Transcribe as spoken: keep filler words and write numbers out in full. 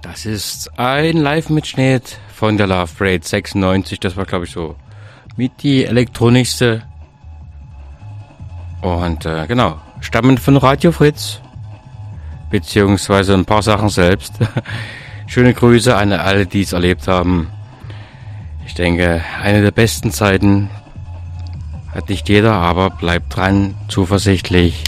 Das ist ein Live-Mitschnitt von der Love Parade sechsundneunzig. Das war, glaube ich, so mit die elektronischste. Und äh, genau, stammend von Radio Fritz. Beziehungsweise ein paar Sachen selbst. Schöne Grüße an alle, die es erlebt haben. Ich denke, eine der besten Zeiten hat nicht jeder, aber bleibt dran, zuversichtlich.